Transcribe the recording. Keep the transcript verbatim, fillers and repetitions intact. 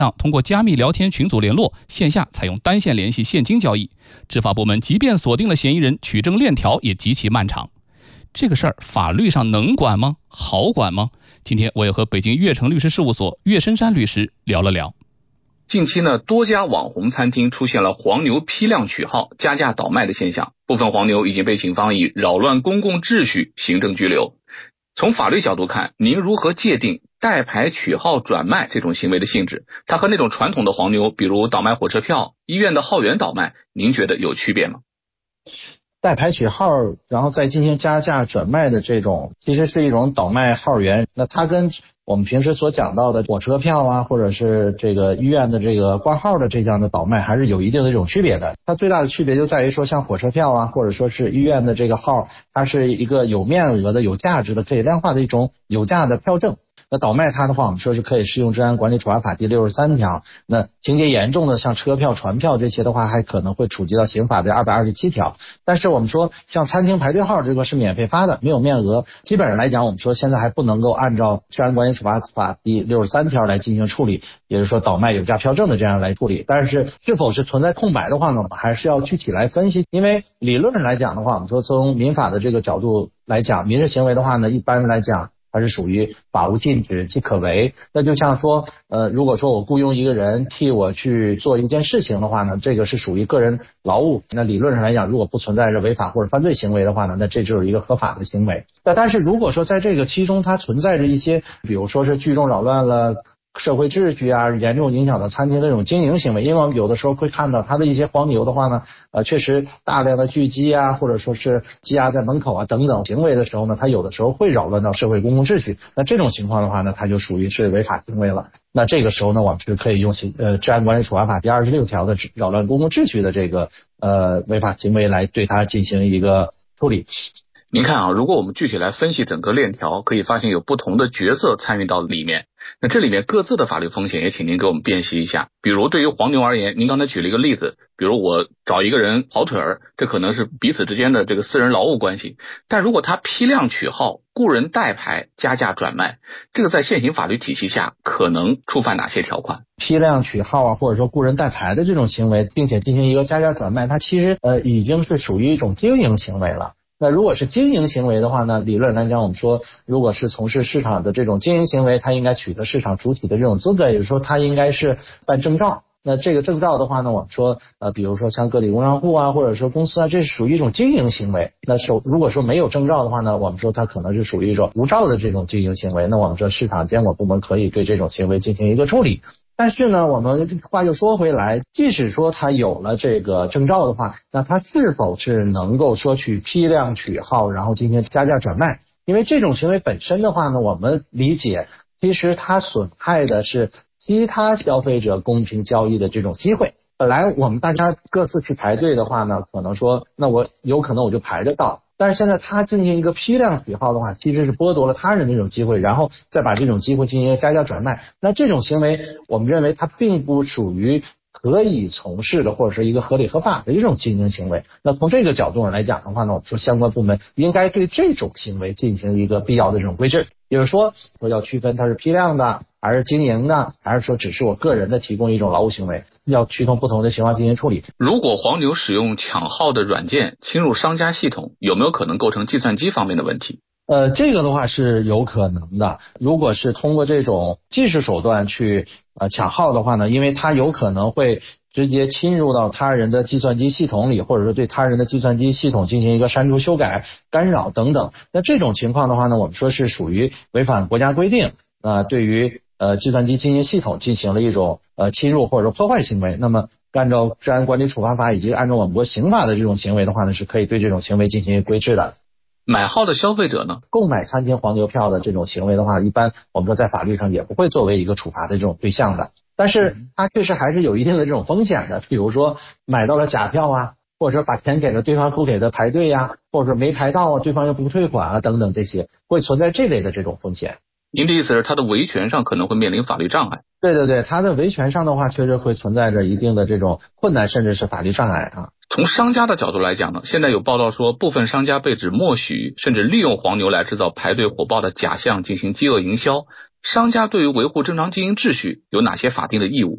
通过加密聊天群组联络，线下采用单线联系现金交易。执法部门即便锁定了嫌疑人，取证链条也极其漫长。这个事儿法律上能管吗？好管吗？今天我也和北京悦城律师事务所岳深山律师聊了聊。 近期呢，多家网红餐厅出现了黄牛批量取号、加价倒卖的现象，部分黄牛已经被警方以扰乱公共秩序行政拘留。从法律角度看，您如何界定代牌取号转卖这种行为的性质？它和那种传统的黄牛，比如倒卖火车票、医院的号源倒卖，您觉得有区别吗？ 代牌取号然后再进行加价转卖的这种，其实是一种倒卖号源。那它跟我们平时所讲到的火车票啊，或者是这个医院的这个挂号的这样的倒卖还是有一定的这种区别的。它最大的区别就在于说，像火车票啊，或者说是医院的这个号，它是一个有面额的、有价值的、可以量化的一种有价的票证。那倒卖它的话，我们说是可以适用治安管理处罚法第六十三条。那情节严重的像车票、传票这些的话，还可能会处及到刑法的二百二十七条。但是我们说像餐厅排队号这个是免费发的，没有面额，基本上来讲，我们说现在还不能够按照治安管理处罚法第六十三条来进行处理，也就是说倒卖有价票证的这样来处理。但是是否是存在空白的话呢，我们还是要具体来分析。因为理论上来讲的话，我们说从民法的这个角度来讲，民事行为的话呢，一般来讲它是属于法无禁止即可为。那就像说呃，如果说我雇佣一个人替我去做一件事情的话呢，这个是属于个人劳务，那理论上来讲，如果不存在着违法或者犯罪行为的话呢，那这就是一个合法的行为。那但是如果说在这个其中它存在着一些，比如说是聚众扰乱了社会秩序啊，严重影响到餐厅的这种经营行为，因为我们有的时候会看到它的一些黄牛的话呢，呃，确实大量的聚集啊，或者说是积压在门口啊等等行为的时候呢，它有的时候会扰乱到社会公共秩序。那这种情况的话呢，它就属于是违法行为了。那这个时候呢，我们是可以用刑呃治安管理处罚法第二十六条的扰乱公共秩序的这个呃违法行为来对它进行一个处理。 您看啊，如果我们具体来分析整个链条，可以发现有不同的角色参与到里面。那这里面各自的法律风险也请您给我们辨析一下。比如对于黄牛而言，您刚才举了一个例子，比如我找一个人跑腿儿，这可能是彼此之间的这个私人劳务关系。但如果他批量取号、雇人代牌、加价转卖，这个在现行法律体系下可能触犯哪些条款？ 批量取号啊，或者说雇人代牌的这种行为，并且进行一个加价转卖，它其实呃已经是属于一种经营行为了。那如果是经营行为的话呢，理论来讲，我们说如果是从事市场的这种经营行为，它应该取得市场主体的这种资格，也就是说它应该是办证照。那这个证照的话呢，我们说呃，比如说像个体工商户啊，或者说公司啊，这是属于一种经营行为。那首如果说没有证照的话呢，我们说它可能是属于一种无照的这种经营行为。那我们说市场监管部门可以对这种行为进行一个处理。但是呢，我们话又说回来，即使说他有了这个证照的话，那他是否是能够说去批量取号，然后进行加价转卖？因为这种行为本身的话呢，我们理解其实它损害的是其他消费者公平交易的这种机会。本来我们大家各自去排队的话呢，可能说那我有可能我就排得到，但是现在他进行一个批量取号的话，其实是剥夺了他人的这种机会，然后再把这种机会进行一个加价转卖。那这种行为我们认为它并不属于可以从事的或者是一个合理合法的一种经营行为。那从这个角度上来讲的话呢，我们说相关部门应该对这种行为进行一个必要的这种规制，也就是说说要区分它是批量的还是经营的，还是说只是我个人的提供一种劳务行为，要区分不同的情况进行处理。 如果黄牛使用抢号的软件侵入商家系统，有没有可能构成计算机方面的问题？ 呃，这个的话是有可能的。如果是通过这种技术手段去呃抢号的话呢，因为它有可能会直接侵入到他人的计算机系统里，或者说对他人的计算机系统进行一个删除、修改、干扰等等。那这种情况的话呢，我们说是属于违反国家规定啊、呃，对于呃计算机经营系统进行了一种呃侵入或者说破坏行为。那么按照治安管理处罚法以及按照我们国刑法的这种行为的话呢，是可以对这种行为进行一个规制的。 买号的消费者呢， 购买餐厅黄牛票的这种行为的话，一般我们说在法律上也不会作为一个处罚的这种对象的。但是它确实还是有一定的这种风险的，比如说买到了假票啊，或者说把钱给了对方不给的排队呀、啊，或者说没排到啊，对方又不退款啊等等，这些会存在这类的这种风险。 您的意思是他的维权上可能会面临法律障碍？ 对对对，他的维权上的话确实会存在着一定的这种困难，甚至是法律障碍啊。 从商家的角度来讲呢，现在有报道说部分商家被指默许甚至利用黄牛来制造排队火爆的假象进行饥饿营销，商家对于维护正常经营秩序有哪些法定的义务？